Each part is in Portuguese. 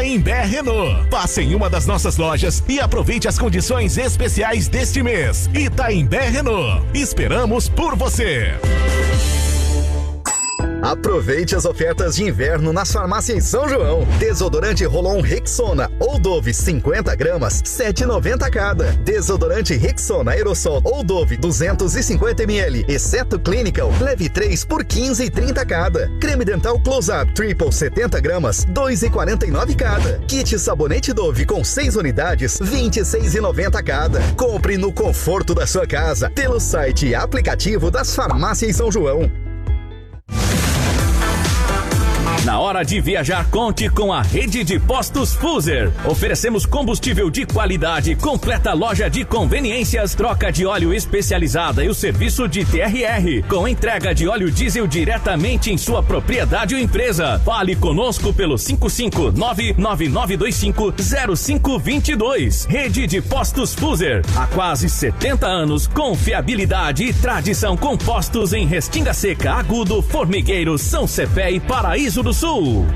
Itaimbé Renault. Passe em uma das nossas lojas e aproveite as condições especiais deste mês. Itaimbé Renault. Esperamos por você. Aproveite as ofertas de inverno nas farmácias São João. Desodorante Rolon Rexona ou Dove 50 gramas, 7,90 cada. Desodorante Rexona Aerosol ou Dove 250 ml, exceto Clinical, leve 3 por 15,30 cada. Creme dental Close Up Triple 70 gramas, 2,49 cada. Kit sabonete Dove com 6 unidades, 26,90 cada. Compre no conforto da sua casa, pelo site e aplicativo das farmácias São João. Na hora de viajar, conte com a rede de postos Fuser. Oferecemos combustível de qualidade, completa loja de conveniências, troca de óleo especializada e o serviço de TRR, com entrega de óleo diesel diretamente em sua propriedade ou empresa. Fale conosco pelo 55999250522. Rede de postos Fuser. Há quase 70 anos, confiabilidade e tradição com postos em Restinga Seca, Agudo, Formigueiro, São Cepé e Paraíso do Sul.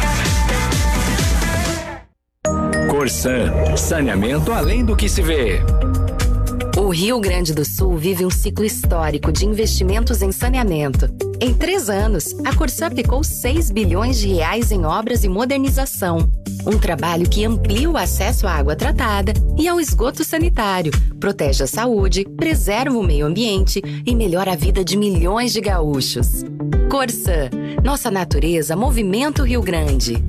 Corsan, saneamento além do que se vê. O Rio Grande do Sul vive um ciclo histórico de investimentos em saneamento. Em 3 anos, a Corsan aplicou 6 bilhões de reais em obras e modernização. Um trabalho que amplia o acesso à água tratada e ao esgoto sanitário, protege a saúde, preserva o meio ambiente e melhora a vida de milhões de gaúchos. Corsan, nossa natureza movimenta o Rio Grande.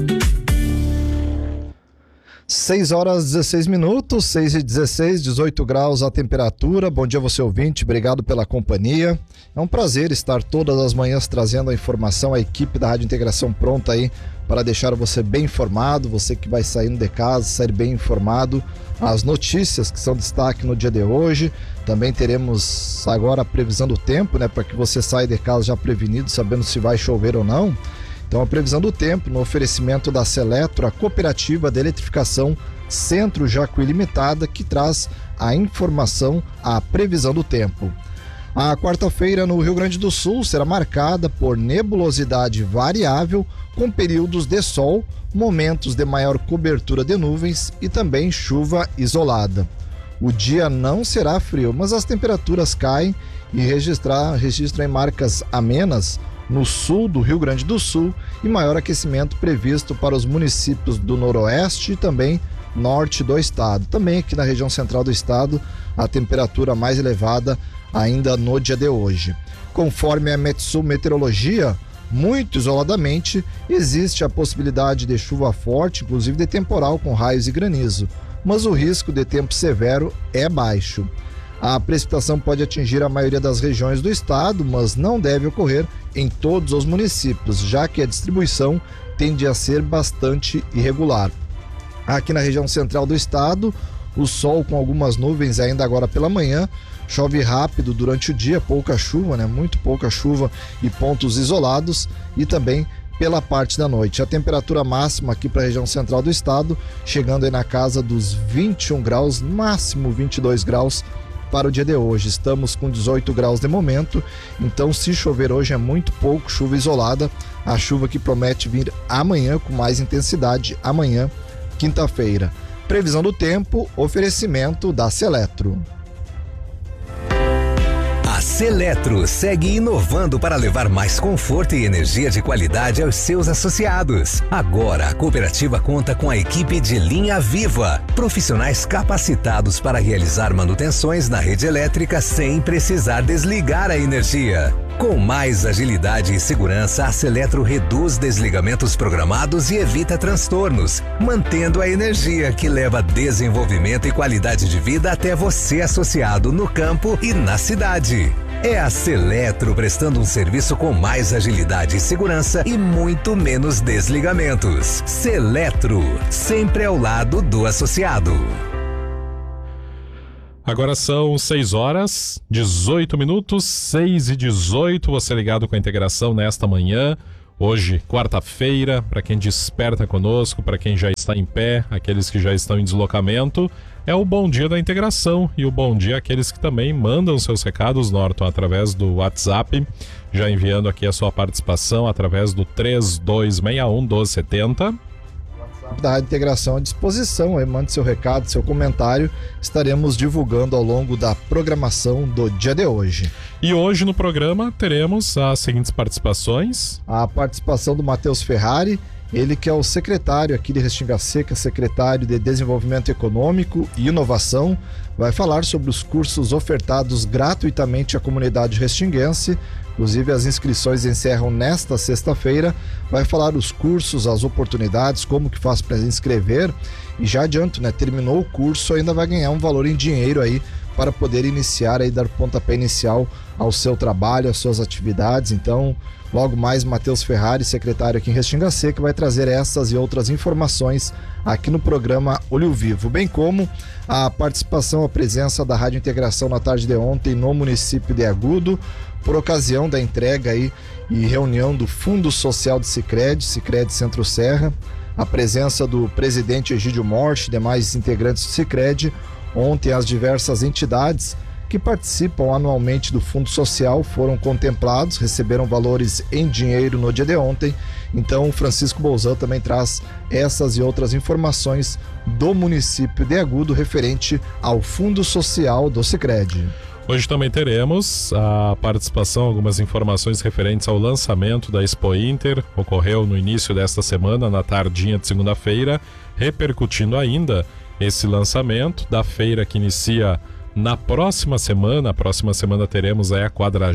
6 horas 16 minutos, 6h16, 18 graus a temperatura. Bom dia você ouvinte, obrigado pela companhia. É um prazer estar todas as manhãs trazendo a informação, a equipe da Rádio Integração pronta aí para deixar você bem informado, você que vai saindo de casa, sair bem informado. As notícias que são destaque no dia de hoje. Também teremos agora a previsão do tempo, né, para que você saia de casa já prevenido, sabendo se vai chover ou não. Então a previsão do tempo no oferecimento da Seletro, a cooperativa de eletrificação Centro Jacuí Limitada, que traz a informação, a previsão do tempo. A quarta-feira no Rio Grande do Sul será marcada por nebulosidade variável, com períodos de sol, momentos de maior cobertura de nuvens e também chuva isolada. O dia não será frio, mas as temperaturas caem e registram em marcas amenas no sul do Rio Grande do Sul e maior aquecimento previsto para os municípios do noroeste e também norte do estado. Também aqui na região central do estado, a temperatura mais elevada ainda no dia de hoje. Conforme a Metsul Meteorologia, muito isoladamente, existe a possibilidade de chuva forte, inclusive de temporal com raios e granizo, mas o risco de tempo severo é baixo. A precipitação pode atingir a maioria das regiões do estado, mas não deve ocorrer em todos os municípios, já que a distribuição tende a ser bastante irregular. Aqui na região central do estado, o sol com algumas nuvens ainda agora pela manhã, chove rápido durante o dia, pouca chuva, né? Muito pouca chuva e pontos isolados, e também pela parte da noite. A temperatura máxima aqui para a região central do estado, chegando aí na casa dos 21 graus, máximo 22 graus para o dia de hoje. Estamos com 18 graus de momento, então se chover hoje é muito pouco, chuva isolada, a chuva que promete vir amanhã com mais intensidade, amanhã, quinta-feira. Previsão do tempo, oferecimento da Seletro. A Seletro segue inovando para levar mais conforto e energia de qualidade aos seus associados. Agora, a cooperativa conta com a equipe de linha viva, profissionais capacitados para realizar manutenções na rede elétrica sem precisar desligar a energia. Com mais agilidade e segurança, a Seletro reduz desligamentos programados e evita transtornos, mantendo a energia que leva desenvolvimento e qualidade de vida até você, associado no campo e na cidade. É a Seletro prestando um serviço com mais agilidade e segurança e muito menos desligamentos. Seletro, sempre ao lado do associado. Agora são 6 horas, 18 minutos, 6h18, você ligado com a integração nesta manhã. Hoje, quarta-feira, para quem desperta conosco, para quem já está em pé, aqueles que já estão em deslocamento, é o Bom Dia da Integração. E o bom dia àqueles que também mandam seus recados, Norton, através do WhatsApp, já enviando aqui a sua participação através do 3261-1270. da Rádio Integração à disposição. Aí, mande seu recado, seu comentário. Estaremos divulgando ao longo da programação do dia de hoje. E hoje no programa teremos as seguintes participações. A participação do Matheus Ferrari, ele que é o secretário aqui de Restinga Seca, secretário de Desenvolvimento Econômico e Inovação, vai falar sobre os cursos ofertados gratuitamente à comunidade restinguense. Inclusive as inscrições encerram nesta sexta-feira. Vai falar os cursos, as oportunidades, como que faz para inscrever. E já adianto, né? Terminou o curso, ainda vai ganhar um valor em dinheiro aí para poder iniciar aí, dar pontapé inicial ao seu trabalho, às suas atividades. Então, logo mais, Matheus Ferrari, secretário aqui em Restinga Seca, vai trazer essas e outras informações aqui no programa Olho Vivo, bem como a participação, a presença da Rádio Integração na tarde de ontem no município de Agudo, por ocasião da entrega aí e reunião do Fundo Social do Sicredi Centro-Serra, a presença do presidente Egídio Morte e demais integrantes do Sicredi. Ontem as diversas entidades que participam anualmente do Fundo Social foram contemplados, receberam valores em dinheiro no dia de ontem. Então o Francisco Bolzan também traz essas e outras informações do município de Agudo referente ao Fundo Social do Sicredi. Hoje também teremos a participação, algumas informações referentes ao lançamento da Expo Inter. Ocorreu no início desta semana, na tardinha de segunda-feira, repercutindo ainda esse lançamento da feira que inicia na próxima semana. A próxima semana teremos aí a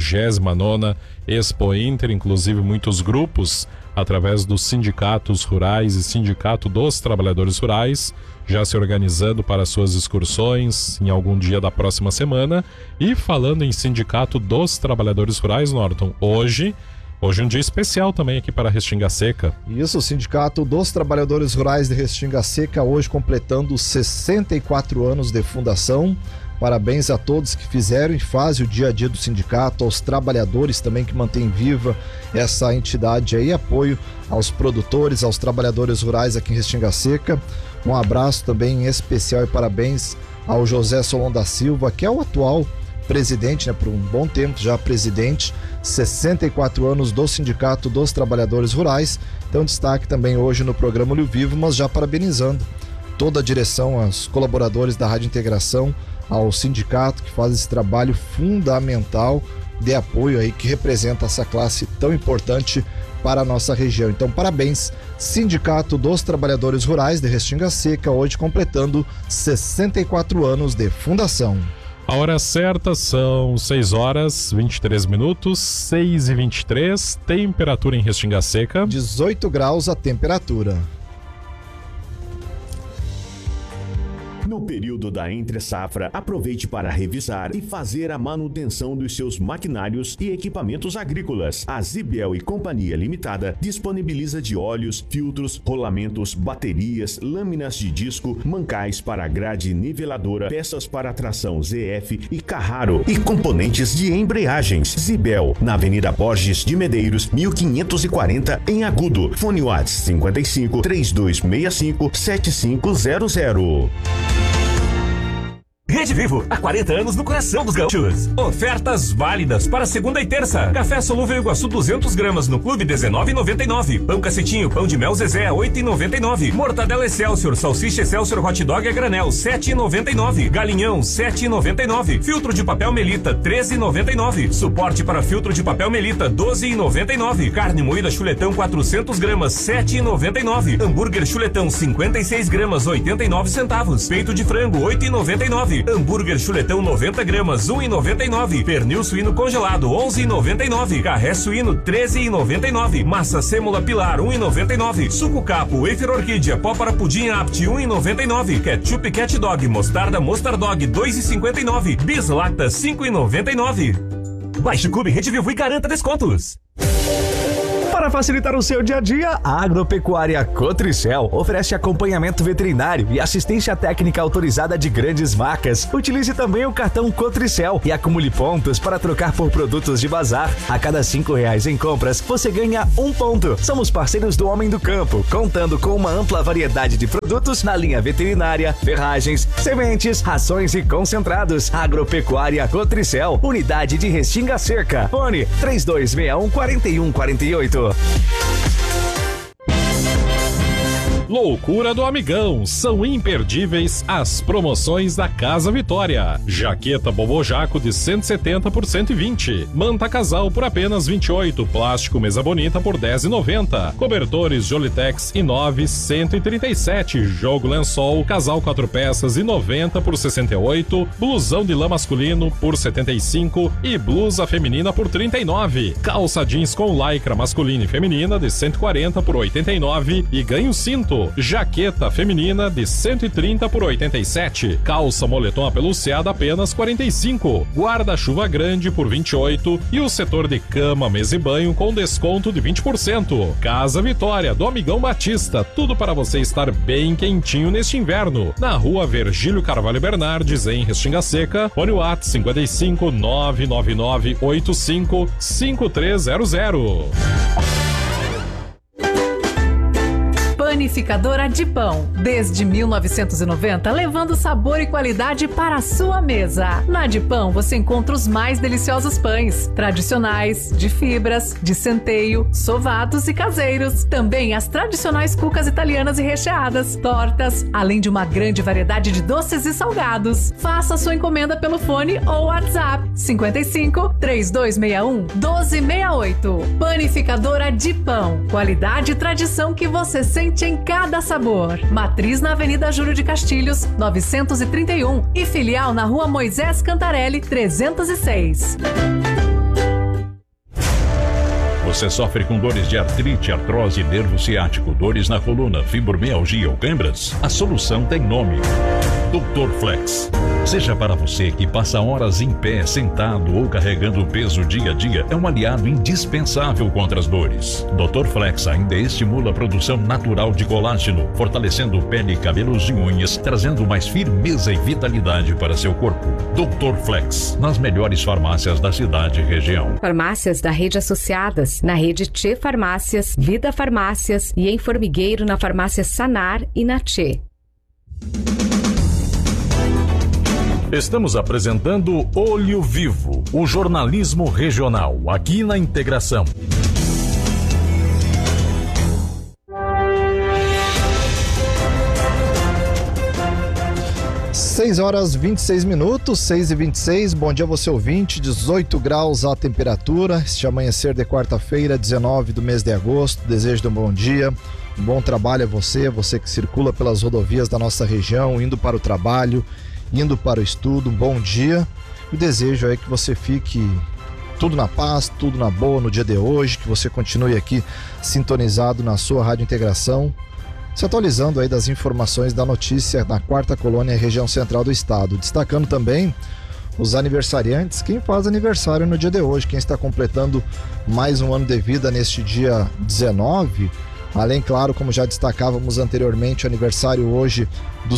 49ª Expo Inter, inclusive muitos grupos através dos sindicatos rurais e Sindicato dos Trabalhadores Rurais já se organizando para suas excursões em algum dia da próxima semana. E falando em Sindicato dos Trabalhadores Rurais, Norton, hoje um dia especial também aqui para Restinga Seca. Isso, o Sindicato dos Trabalhadores Rurais de Restinga Seca hoje completando 64 anos de fundação. Parabéns a todos que fizeram e fazem o dia a dia do sindicato, aos trabalhadores também que mantêm viva essa entidade aí, apoio aos produtores, aos trabalhadores rurais aqui em Restinga Seca. Um abraço também em especial e parabéns ao José Solon da Silva, que é o atual presidente, né, por um bom tempo já presidente, 64 anos do Sindicato dos Trabalhadores Rurais. Então destaque também hoje no programa Olho Vivo, mas já parabenizando toda a direção, aos colaboradores da Rádio Integração, ao sindicato que faz esse trabalho fundamental de apoio aí, que representa essa classe tão importante para a nossa região. Então parabéns, Sindicato dos Trabalhadores Rurais de Restinga Seca, hoje completando 64 anos de fundação. A hora certa são 6h23, 6h23, temperatura em Restinga Seca. 18 graus a temperatura. No período da entre-safra, aproveite para revisar e fazer a manutenção dos seus maquinários e equipamentos agrícolas. A Zibel e Companhia Limitada disponibiliza de óleos, filtros, rolamentos, baterias, lâminas de disco, mancais para grade niveladora, peças para tração ZF e Carraro e componentes de embreagens. Zibel, na Avenida Borges de Medeiros, 1540, em Agudo. Fone WhatsApp 55 3265 7500. Rede Vivo, há 40 anos no coração dos gaúchos. Ofertas válidas para segunda e terça. Café solúvel Iguaçu 200 gramas no Clube R$19,99. Pão cacetinho, pão de mel Zezé R$8,99. Mortadela Excelsior, salsicha Excelsior hot dog a granel R$7,99. Galinhão R$7,99. Filtro de papel Melita R$13,99. Suporte para filtro de papel Melita R$12,99. Carne moída chuletão 400 gramas R$7,99. Hambúrguer chuletão 56 gramas 89 centavos. Peito de frango R$8,99. Hambúrguer chuletão 90 gramas, R$1,99. Pernil suíno congelado, R$11,99. Carré suíno, R$13,99. Massa sêmola pilar, R$1,99. Suco capo, wafer orquídea, pó para pudim apt, R$1,99. Ketchup cat dog, mostarda mostardog, R$2,59. Bis lacta, R$5,99. Baixe o Clube Rede Vivo e garanta descontos. Para facilitar o seu dia a dia, a Agropecuária Cotricel oferece acompanhamento veterinário e assistência técnica autorizada de grandes vacas. Utilize também o cartão Cotricel e acumule pontos para trocar por produtos de bazar. A cada R$5 em compras, você ganha 1 ponto. Somos parceiros do Homem do Campo, contando com uma ampla variedade de produtos na linha veterinária, ferragens, sementes, rações e concentrados. Agropecuária Cotricel, unidade de Restinga Seca. Fone 3261-4148. Loucura do Amigão, são imperdíveis as promoções da Casa Vitória. Jaqueta Bobojaco de 170 por 120. Manta Casal por apenas 28. Plástico Mesa Bonita por 10,90. Cobertores Jolitex Inove 137. Jogo Lençol Casal 4 peças e 90 por 68. Blusão de lã masculino por 75 e blusa feminina por 39. Calça jeans com lycra masculina e feminina de 140 por 89 e ganho cinto. Jaqueta feminina de 130 por 87. Calça moletom apeluciada apenas 45. Guarda-chuva grande por 28 e o setor de cama, mesa e banho com desconto de 20%. Casa Vitória do Amigão Batista, tudo para você estar bem quentinho neste inverno. Na Rua Virgílio Carvalho Bernardes, em Restinga Seca. Fone WhatsApp 55 999 85 5300. Panificadora de Pão, desde 1990, levando sabor e qualidade para a sua mesa. Na de Pão você encontra os mais deliciosos pães, tradicionais, de fibras, de centeio, sovados e caseiros. Também as tradicionais cucas italianas e recheadas, tortas, além de uma grande variedade de doces e salgados. Faça sua encomenda pelo fone ou WhatsApp 55 3261 1268. Panificadora de Pão, qualidade e tradição que você sente em cada sabor. Matriz na Avenida Júlio de Castilhos, 931 e filial na Rua Moisés Cantarelli, 306. Você sofre com dores de artrite, artrose, nervo ciático, dores na coluna, fibromialgia ou câimbras? A solução tem nome: Dr. Flex. Seja para você que passa horas em pé, sentado ou carregando peso dia a dia, é um aliado indispensável contra as dores. Dr. Flex ainda estimula a produção natural de colágeno, fortalecendo pele, cabelos e unhas, trazendo mais firmeza e vitalidade para seu corpo. Dr. Flex, nas melhores farmácias da cidade e região. Farmácias da rede associadas, na rede Tchê Farmácias, Vida Farmácias e em Formigueiro na farmácia Sanar e na Tchê. Estamos apresentando Olho Vivo, o jornalismo regional, aqui na Integração. Seis horas 26 minutos, 6h26. Bom dia você ouvinte, 18 graus a temperatura. Este amanhecer de quarta-feira, 19 do mês de agosto. Desejo de um bom dia, um bom trabalho a você que circula pelas rodovias da nossa região, indo para o trabalho, indo para o estudo, um bom dia. E desejo aí que você fique tudo na paz, tudo na boa no dia de hoje, que você continue aqui sintonizado na sua Rádio Integração, se atualizando aí das informações da notícia na 4ª Colônia, região central do estado. Destacando também os aniversariantes, quem faz aniversário no dia de hoje, quem está completando mais um ano de vida neste dia 19, além, claro, como já destacávamos anteriormente, aniversário hoje dos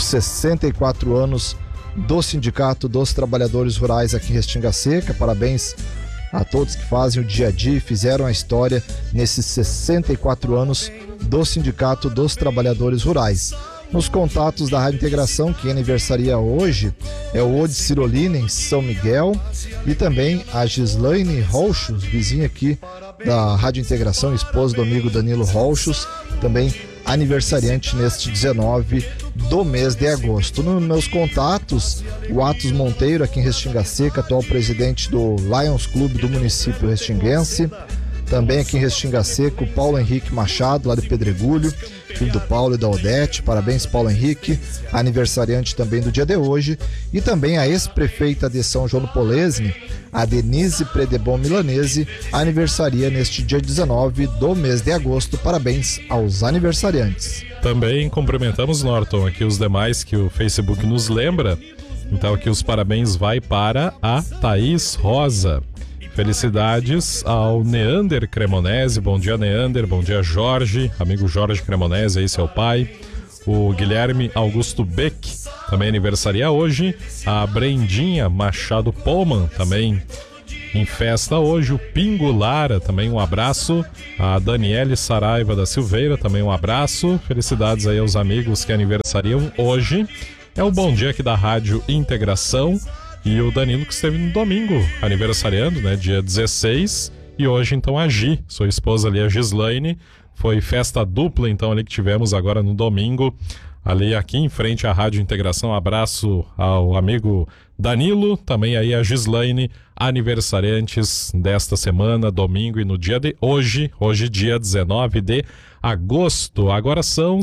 64 anos do Sindicato dos Trabalhadores Rurais aqui em Restinga Seca. Parabéns a todos que fazem o dia a dia e fizeram a história nesses 64 anos do Sindicato dos Trabalhadores Rurais. Nos contatos da Rádio Integração, quem aniversaria hoje é o Ode Cirolina, em São Miguel, e também a Gislaine Rochos, vizinha aqui da Rádio Integração, esposa do amigo Danilo Rochos, também aniversariante neste 19 do mês de agosto. Nos meus contatos, o Atos Monteiro, aqui em Restinga Seca, atual presidente do Lions Clube do município restinguense. Também aqui em Restinga Seca, o Paulo Henrique Machado, lá de Pedregulho, filho do Paulo e da Odete. Parabéns, Paulo Henrique, aniversariante também do dia de hoje. E também a ex-prefeita de São João do Polesne, a Denise Predebon Milanese, aniversaria neste dia 19 do mês de agosto. Parabéns aos aniversariantes. Também cumprimentamos, Norton, aqui os demais que o Facebook nos lembra. Então aqui os parabéns vai para a Thaís Rosa. Felicidades ao Neander Cremonese. Bom dia, Neander. Bom dia, Jorge. Amigo Jorge Cremonese, aí seu pai. O Guilherme Augusto Beck também aniversaria hoje. A Brendinha Machado Polman também em festa hoje. O Pingo Lara também um abraço. A Daniele Saraiva da Silveira também um abraço. Felicidades aí aos amigos que aniversariam hoje. É o bom dia aqui da Rádio Integração. E o Danilo que esteve no domingo aniversariando, né, dia 16. E hoje então a Gi, sua esposa ali, a Gislaine, Foi festa dupla, então, ali que tivemos agora no domingo, ali aqui em frente à Rádio Integração. Abraço ao amigo Danilo, também aí a Gislaine, aniversariantes desta semana, domingo e no dia de hoje, dia 19 de agosto. Agora são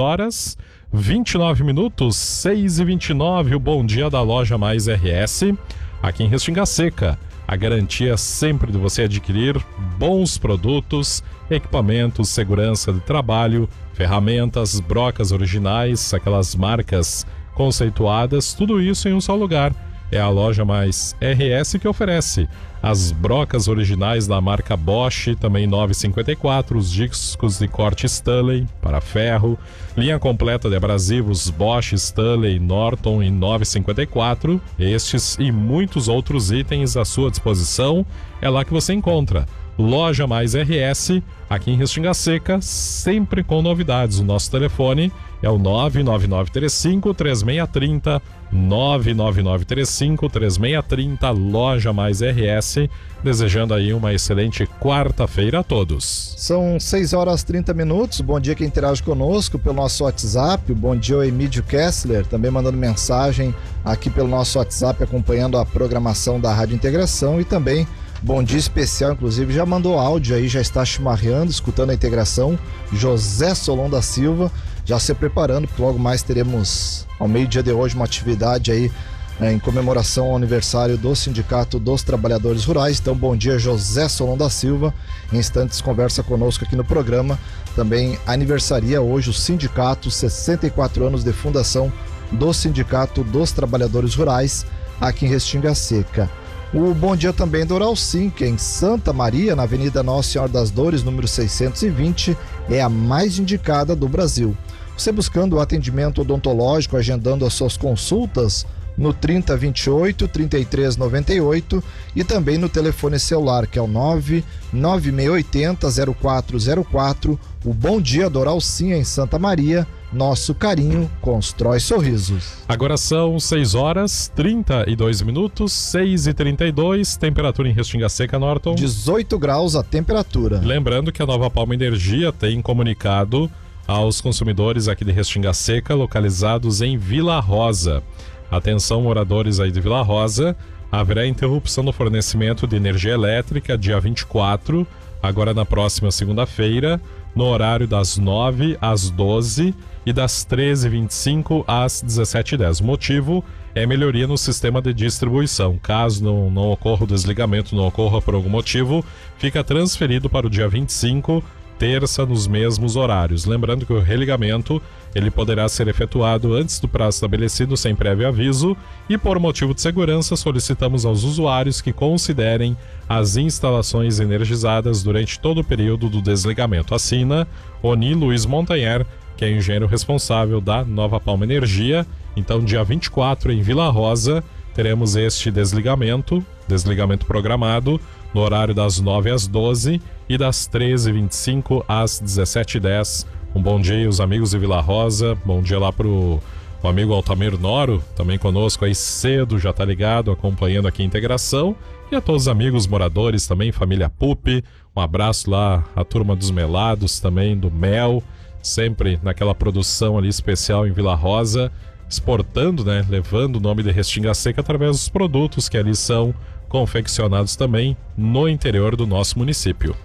6h29, 6h29, o bom dia da Loja Mais RS, aqui em Restinga Seca. A garantia sempre de você adquirir bons produtos, equipamentos, segurança de trabalho, ferramentas, brocas originais, aquelas marcas conceituadas, tudo isso em um só lugar. É a Loja Mais RS que oferece as brocas originais da marca Bosch, também 954, os discos de corte Stanley para ferro, linha completa de abrasivos Bosch, Stanley, Norton em 954, estes e muitos outros itens à sua disposição. É lá que você encontra Loja Mais RS, aqui em Restinga Seca, sempre com novidades. O nosso telefone é o 99935-3630, 99935-3630, Loja Mais RS, desejando aí uma excelente quarta-feira a todos. São 6h30, bom dia quem interage conosco pelo nosso WhatsApp, bom dia ao Emílio Kessler, também mandando mensagem aqui pelo nosso WhatsApp, acompanhando a programação da Rádio Integração, e também bom dia especial, inclusive já mandou áudio aí, já está chimarreando, escutando a integração, José Solon da Silva, já se preparando, porque logo mais teremos ao meio-dia de hoje uma atividade aí em comemoração ao aniversário do Sindicato dos Trabalhadores Rurais. Então bom dia José Solon da Silva, em instantes conversa conosco aqui no programa. Também aniversaria hoje o sindicato, 64 anos de fundação do Sindicato dos Trabalhadores Rurais aqui em Restinga Seca. O bom dia também do Oral Sim, que é em Santa Maria, na Avenida Nossa Senhora das Dores, número 620, é a mais indicada do Brasil. Você buscando o atendimento odontológico, agendando as suas consultas no 3028-3398 e também no telefone celular, que é o 99680-0404. O bom dia do Oral Sim em Santa Maria. Nosso carinho constrói sorrisos. Agora são 6h32, 6h32, temperatura em Restinga Seca, Norton. 18 graus a temperatura. Lembrando que a Nova Palma Energia tem comunicado aos consumidores aqui de Restinga Seca, localizados em Vila Rosa. Atenção, moradores aí de Vila Rosa, haverá interrupção no fornecimento de energia elétrica dia 24, agora na próxima segunda-feira, no horário das 9 às 12 e das 13h25 às 17h10. O motivo é melhoria no sistema de distribuição. Caso não ocorra o desligamento, não ocorra por algum motivo, fica transferido para o dia 25, terça, nos mesmos horários. Lembrando que o religamento ele poderá ser efetuado antes do prazo estabelecido sem prévio aviso e, por motivo de segurança, solicitamos aos usuários que considerem as instalações energizadas durante todo o período do desligamento. Assina Oni Luiz Montanher, que é engenheiro responsável da Nova Palma Energia. Então, dia 24, em Vila Rosa, teremos este desligamento programado no horário das 9 às 12 e das 13h25 às 17h10. Um bom dia aos amigos de Vila Rosa, bom dia lá pro o amigo Altamir Noro, também conosco aí cedo, já tá ligado, acompanhando aqui a integração, e a todos os amigos moradores também, família Pupi, um abraço lá à turma dos melados também, do mel, sempre naquela produção ali especial em Vila Rosa, exportando, né, levando o nome de Restinga Seca através dos produtos que ali são confeccionados também no interior do nosso município.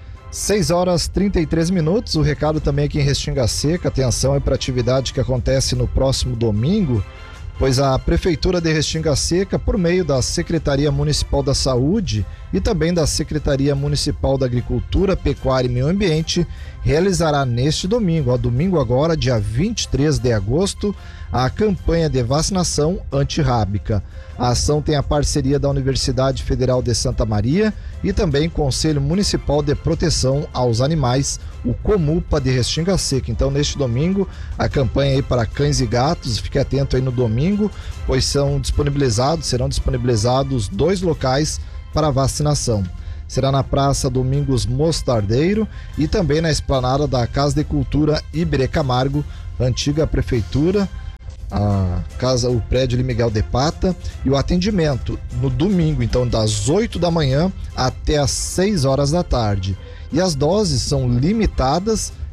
6h33, o recado também aqui em Restinga Seca, atenção aí para a atividade que acontece no próximo domingo, pois a Prefeitura de Restinga Seca, por meio da Secretaria Municipal da Saúde e também da Secretaria Municipal da Agricultura, Pecuária e Meio Ambiente, realizará neste domingo, domingo agora, dia 23 de agosto, a campanha de vacinação antirrábica. A ação tem a parceria da Universidade Federal de Santa Maria e também Conselho Municipal de Proteção aos Animais, o Comupa de Restinga Seca. Então, neste domingo, a campanha aí para cães e gatos, fique atento aí no domingo, pois serão disponibilizados 2 locais para vacinação. Será na Praça Domingos Mostardeiro e também na esplanada da Casa de Cultura Iberê Camargo, antiga prefeitura, o prédio de Miguel de Pata, e o atendimento no domingo, então das 8 da manhã até as 6 horas da tarde. E as doses são limitadas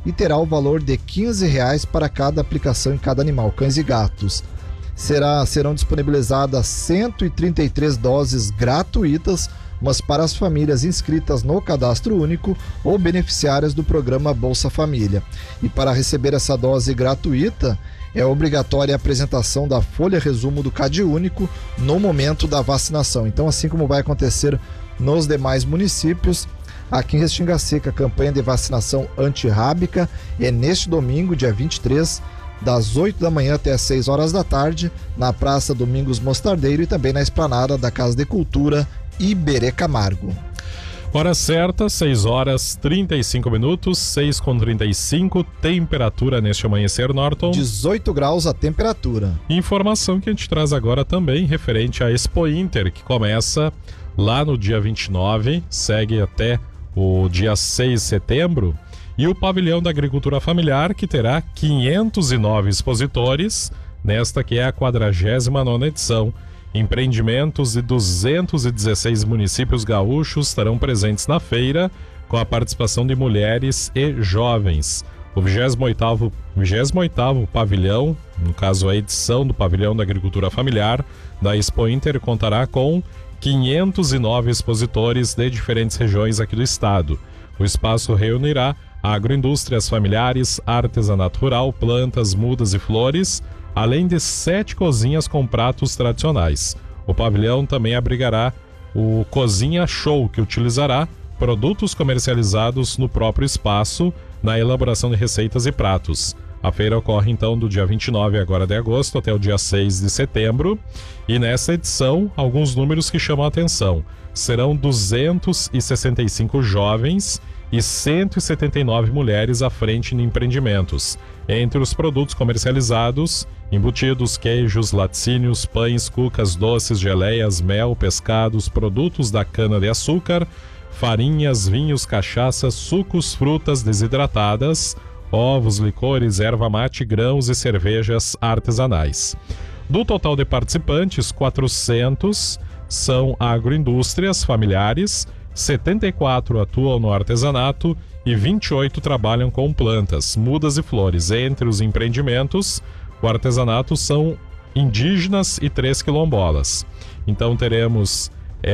e terá o valor de R$15 para cada aplicação em cada animal, cães e gatos. Serão disponibilizadas 133 doses gratuitas, mas para as famílias inscritas no Cadastro Único ou beneficiárias do programa Bolsa Família. E para receber essa dose gratuita, é obrigatória a apresentação da folha resumo do CadÚnico no momento da vacinação. Então, assim como vai acontecer nos demais municípios, aqui em Restinga Seca, a campanha de vacinação antirrábica é neste domingo, dia 23, das 8 da manhã até as 6 horas da tarde, na Praça Domingos Mostardeiro e também na esplanada da Casa de Cultura Iberê Camargo. Hora certa, 6 horas 35 minutos, 6:35, temperatura neste amanhecer, Norton. 18 graus a temperatura. Informação que a gente traz agora também referente à Expo Inter, que começa lá no dia 29, segue até o dia 6 de setembro, e o Pavilhão da Agricultura Familiar, que terá 509 expositores, nesta que é a 49ª edição. Empreendimentos de 216 municípios gaúchos estarão presentes na feira, com a participação de mulheres e jovens. O 28º pavilhão, no caso a edição do Pavilhão da Agricultura Familiar da Expo Inter, contará com 509 expositores de diferentes regiões aqui do estado. O espaço reunirá agroindústrias familiares, artesanato rural, plantas, mudas e flores, além de 7 cozinhas com pratos tradicionais. O pavilhão também abrigará o Cozinha Show, que utilizará produtos comercializados no próprio espaço na elaboração de receitas e pratos. A feira ocorre então do dia 29 agora de agosto até o dia 6 de setembro, e nessa edição alguns números que chamam a atenção. Serão 265 jovens e 179 mulheres à frente em empreendimentos. Entre os produtos comercializados, embutidos, queijos, laticínios, pães, cucas, doces, geleias, mel, pescados, produtos da cana-de-açúcar, farinhas, vinhos, cachaças, sucos, frutas desidratadas, ovos, licores, erva mate, grãos e cervejas artesanais. Do total de participantes, 400 são agroindústrias familiares, 74 atuam no artesanato e 28 trabalham com plantas, mudas e flores. Entre os empreendimentos, o artesanato são indígenas e 3 quilombolas. Então teremos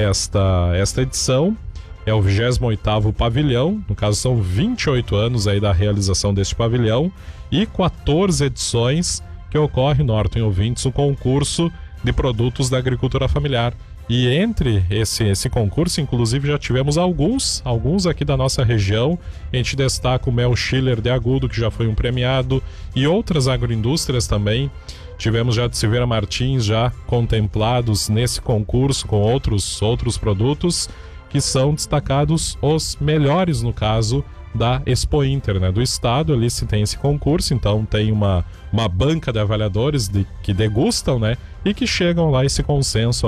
esta edição, é o 28º pavilhão, no caso são 28 anos aí da realização deste pavilhão e 14 edições que ocorre, Norton e ouvintes, o concurso de produtos da agricultura familiar. E entre esse concurso, inclusive, já tivemos alguns aqui da nossa região. A gente destaca o Mel Schiller de Agudo, que já foi um premiado, e outras agroindústrias também. Tivemos já de Silveira Martins já contemplados nesse concurso com outros produtos que são destacados os melhores, no caso da Expo Inter, né, do estado. Ali se tem esse concurso, então tem uma banca de avaliadores que degustam, né, e que chegam lá a esse consenso,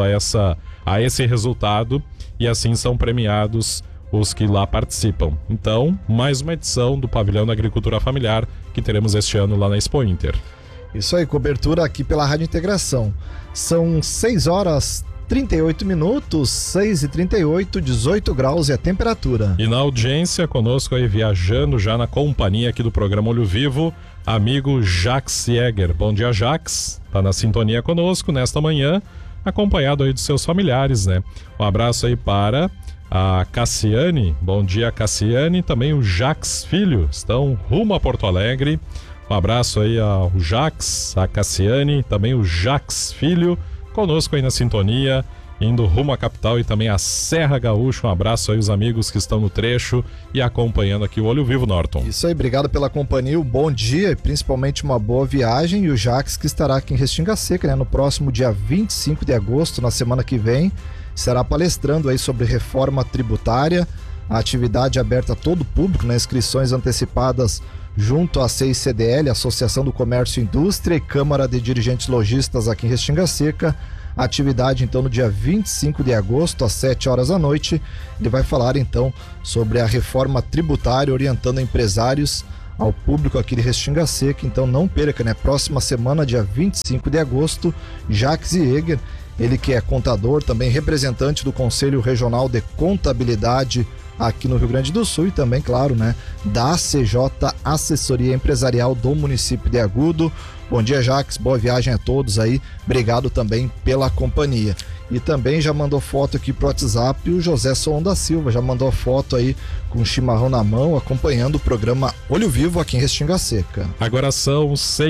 a esse resultado, e assim são premiados os que lá participam. Então, mais uma edição do Pavilhão da Agricultura Familiar que teremos este ano lá na Expo Inter. Isso aí, cobertura aqui pela Rádio Integração. São 6 horas 38 minutos, 6h38, 18 graus e a temperatura. E na audiência, conosco aí, viajando já na companhia aqui do programa Olho Vivo, amigo Jax Jäger. Bom dia, Jax. Tá na sintonia conosco nesta manhã, acompanhado aí dos seus familiares, né? Um abraço aí para a Cassiane. Bom dia, Cassiane. Também o Jax Filho. Estão rumo a Porto Alegre. Um abraço aí ao Jax, a Cassiane, também o Jax Filho, conosco aí na sintonia, indo rumo à capital e também à Serra Gaúcha. Um abraço aí aos amigos que estão no trecho e acompanhando aqui o Olho Vivo, Norton. Isso aí, obrigado pela companhia, um bom dia e principalmente uma boa viagem. E o Jax, que estará aqui em Restinga Seca, né, no próximo dia 25 de agosto, na semana que vem, estará palestrando aí sobre reforma tributária, a atividade aberta a todo o público, né, inscrições antecipadas junto à CICDL, Associação do Comércio e Indústria, e Câmara de Dirigentes Lojistas aqui em Restinga Seca. A atividade então no dia 25 de agosto, às 7 horas da noite. Ele vai falar então sobre a reforma tributária, orientando empresários ao público aqui de Restinga Seca. Então não perca, né? Próxima semana, dia 25 de agosto, Jax Jäger, ele que é contador, também representante do Conselho Regional de Contabilidade aqui no Rio Grande do Sul e também, claro, né, da CJ Assessoria Empresarial do município de Agudo. Bom dia, Jaques, boa viagem a todos aí, obrigado também pela companhia. E também já mandou foto aqui pro WhatsApp o José Soon da Silva, já mandou foto aí com chimarrão na mão, acompanhando o programa Olho Vivo aqui em Restinga Seca. Agora são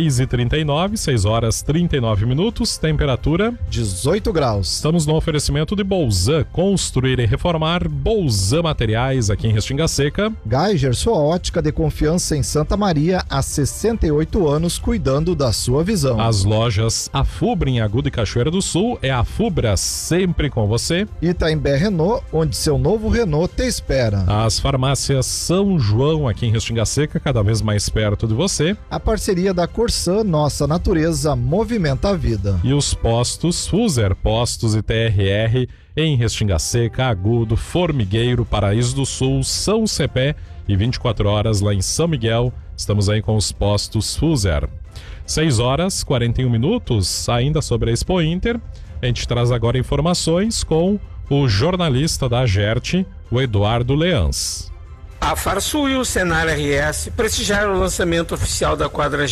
6h39, 6 horas 39 minutos, temperatura 18 graus. Estamos no oferecimento de Bolzan, construir e reformar, Bolzan Materiais aqui em Restinga Seca. Geiger, sua ótica de confiança em Santa Maria, há 68 anos, cuidando da sua visão. As lojas Afubra em Agudo e Cachoeira do Sul, é a Afubra sempre com você. Itaimbé Renault, onde seu novo Renault te espera. As farmácias São João aqui em Restinga Seca, cada vez mais perto de você. A parceria da Corsã, nossa natureza movimenta a vida. E os postos Fuser, postos e TRR em Restinga Seca, Agudo, Formigueiro, Paraíso do Sul, São Cepé e 24 horas lá em São Miguel. Estamos aí com os postos Fuser. 6 horas 41 minutos, ainda sobre a Expo Inter. A gente traz agora informações com o jornalista da AGERT, o Eduardo Leãs. A Farsul e o Senar RS prestigiaram o lançamento oficial da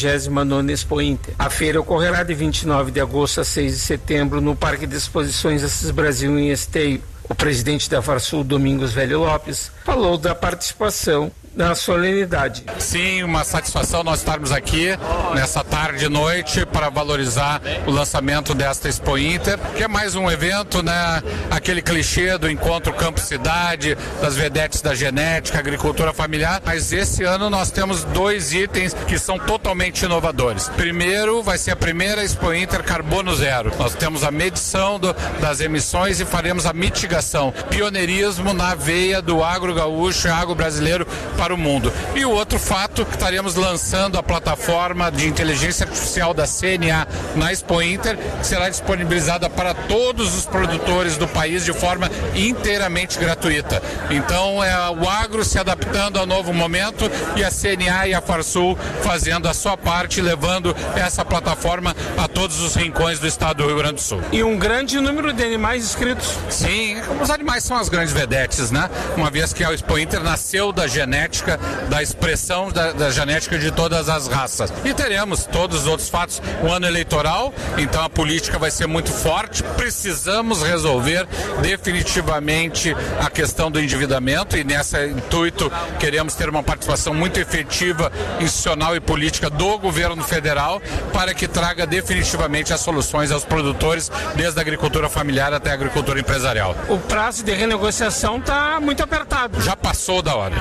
49ª Expo Inter. A feira ocorrerá de 29 de agosto a 6 de setembro no Parque de Exposições Assis Brasil em Esteio. O presidente da Farsul, Domingos Velho Lopes, falou da participação na solenidade. Sim, uma satisfação nós estarmos aqui nessa tarde e noite para valorizar o lançamento desta Expo Inter, que é mais um evento, né? Aquele clichê do encontro campo-cidade, das vedetes da genética, agricultura familiar, mas esse ano nós temos 2 itens que são totalmente inovadores. Primeiro, vai ser a primeira Expo Inter Carbono Zero. Nós temos a medição das emissões e faremos a mitigação. Pioneirismo na veia do agro gaúcho e agro brasileiro para o mundo. E o outro fato, que estaremos lançando a plataforma de inteligência artificial da CNA na Expo Inter, que será disponibilizada para todos os produtores do país de forma inteiramente gratuita. Então é o agro se adaptando ao novo momento e a CNA e a Farsul fazendo a sua parte, levando essa plataforma a todos os rincões do estado do Rio Grande do Sul. E um grande número de animais inscritos. Sim, os animais são as grandes vedetes, né? Uma vez que a Expo Inter nasceu da genética, da expressão da genética de todas as raças. E teremos todos os outros fatos, o ano eleitoral, então a política vai ser muito forte. Precisamos resolver definitivamente a questão do endividamento e nesse intuito queremos ter uma participação muito efetiva, institucional e política do governo federal para que traga definitivamente as soluções aos produtores, desde a agricultura familiar até a agricultura empresarial. O prazo de renegociação está muito apertado. Já passou da hora.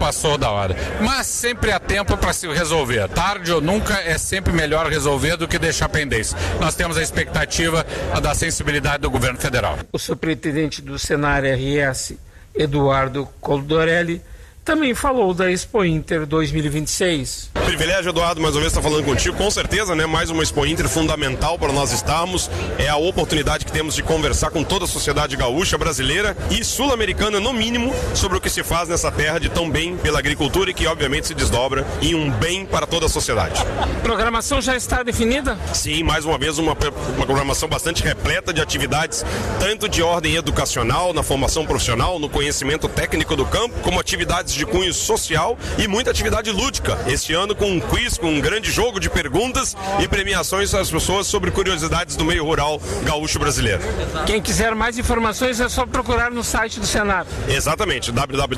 Mas sempre há tempo para se resolver. Tarde ou nunca é sempre melhor resolver do que deixar pendência. Nós temos a expectativa da sensibilidade do governo federal. O superintendente do Senar RS, Eduardo Coldorelli, também falou da Expo Inter 2026. Privilégio, Eduardo, mais uma vez estar falando contigo. Com certeza, né? Mais uma Expo Inter fundamental para nós estarmos. É a oportunidade que temos de conversar com toda a sociedade gaúcha, brasileira e sul-americana, no mínimo, sobre o que se faz nessa terra de tão bem pela agricultura e que, obviamente, se desdobra em um bem para toda a sociedade. A programação já está definida? Sim, mais uma vez, uma programação bastante repleta de atividades, tanto de ordem educacional, na formação profissional, no conhecimento técnico do campo, como atividades de cunho social e muita atividade lúdica. Este ano com um quiz, com um grande jogo de perguntas e premiações às pessoas sobre curiosidades do meio rural gaúcho brasileiro. Quem quiser mais informações é só procurar no site do Senar. Exatamente,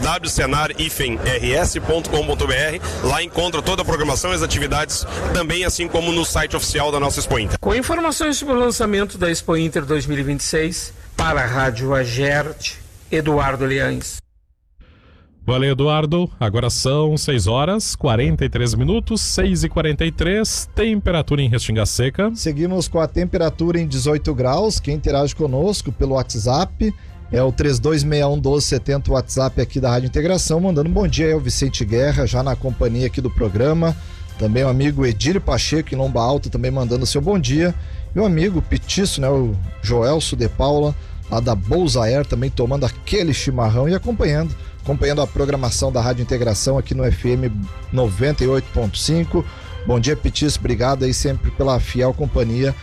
www.senar-rs.com.br. Lá encontra toda a programação e as atividades, também assim como no site oficial da nossa Expo Inter. Com informações sobre o lançamento da Expo Inter 2026, para a Rádio AGERT, Eduardo Leães. Valeu, Eduardo. Agora são 6 horas 43 minutos, 6h43, temperatura em Restinga Seca. Seguimos com a temperatura em 18 graus. Quem interage conosco pelo WhatsApp é o 3261-1270, o WhatsApp aqui da Rádio Integração. Mandando um bom dia aí ao Vicente Guerra, já na companhia aqui do programa. Também o amigo Edílio Pacheco, em Lomba Alta, também mandando o seu bom dia. E o amigo Petiço, né, o Joelso de Paula, lá da Bolsa Air, também tomando aquele chimarrão e acompanhando a programação da Rádio Integração aqui no FM 98.5. Bom dia, Petiço, obrigado aí sempre pela fiel companhia